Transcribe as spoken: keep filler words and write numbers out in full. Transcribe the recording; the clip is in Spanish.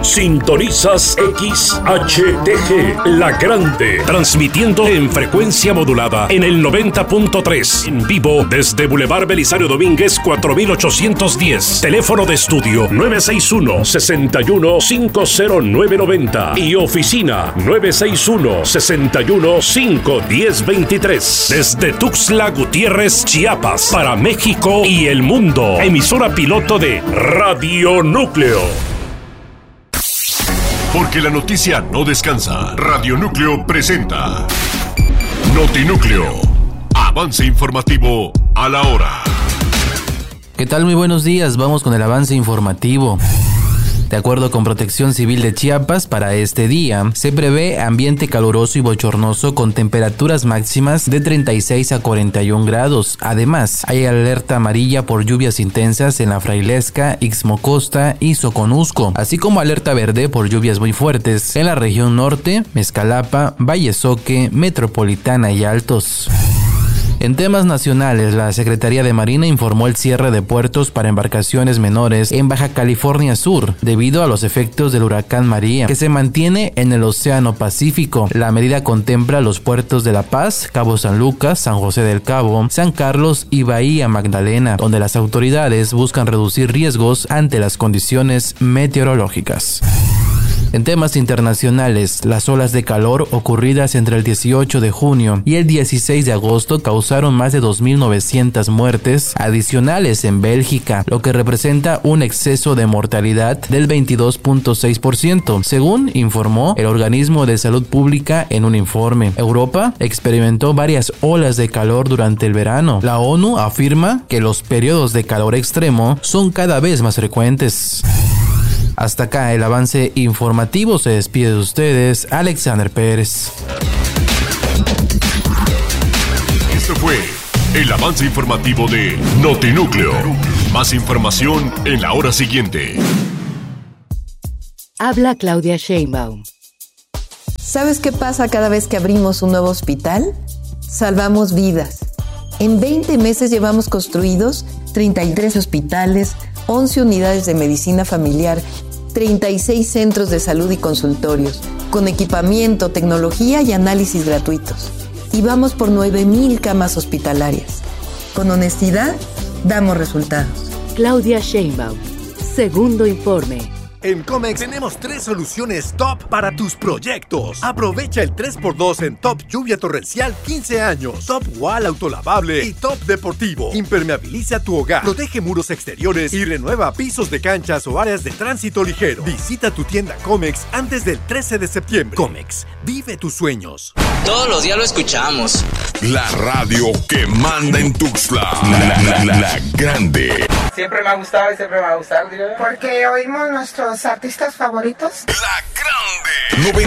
Sintonizas X H T G, La Grande, transmitiendo en frecuencia modulada en el noventa punto tres, en vivo desde Boulevard Belisario Domínguez cuatro mil ochocientos diez. Teléfono de estudio nueve seis uno, seis uno, cinco cero nueve nueve cero y oficina nueve seis uno, seis uno, cinco uno cero dos tres. Desde Tuxtla Gutiérrez, Chiapas, para México y el mundo. Emisora piloto de Radio Núcleo. Porque la noticia no descansa. Radio Núcleo presenta Notinúcleo. Avance informativo a la hora. ¿Qué tal? Muy buenos días. Vamos con el avance informativo. De acuerdo con Protección Civil de Chiapas, para este día se prevé ambiente caluroso y bochornoso con temperaturas máximas de treinta y seis a cuarenta y un grados. Además, hay alerta amarilla por lluvias intensas en La Frailesca, Ixmocosta y Soconusco, así como alerta verde por lluvias muy fuertes en la región norte, Mezcalapa, Vallesoque, Metropolitana y Altos. En temas nacionales, la Secretaría de Marina informó el cierre de puertos para embarcaciones menores en Baja California Sur, debido a los efectos del huracán María, que se mantiene en el Océano Pacífico. La medida contempla los puertos de La Paz, Cabo San Lucas, San José del Cabo, San Carlos y Bahía Magdalena, donde las autoridades buscan reducir riesgos ante las condiciones meteorológicas. En temas internacionales, las olas de calor ocurridas entre el dieciocho de junio y el dieciséis de agosto causaron más de dos mil novecientas muertes adicionales en Bélgica, lo que representa un exceso de mortalidad del veintidós punto seis por ciento, según informó el Organismo de Salud Pública en un informe. Europa experimentó varias olas de calor durante el verano. La ONU afirma que los periodos de calor extremo son cada vez más frecuentes. Hasta acá el avance informativo. Se despide de ustedes Alexander Pérez. Esto fue el avance informativo de Notinúcleo. Más información en la hora siguiente. Habla Claudia Sheinbaum. ¿Sabes qué pasa cada vez que abrimos un nuevo hospital? Salvamos vidas. En veinte meses llevamos construidos treinta y tres hospitales, once unidades de medicina familiar, treinta y seis centros de salud y consultorios, con equipamiento, tecnología y análisis gratuitos. Y vamos por nueve mil camas hospitalarias. Con honestidad, damos resultados. Claudia Sheinbaum, segundo informe. En Comex tenemos tres soluciones top para tus proyectos. Aprovecha el tres por dos en Top Lluvia Torrencial quince años, Top Wall Autolavable y Top Deportivo. Impermeabiliza tu hogar, protege muros exteriores y renueva pisos de canchas o áreas de tránsito ligero. Visita tu tienda Comex antes del trece de septiembre. Comex, vive tus sueños. Todos los días lo escuchamos. La radio que manda en Tuxtla. La, la, la, la Grande. Siempre me ha gustado y siempre me va a gustar, digo. Porque oímos nuestros artistas favoritos. La Grande.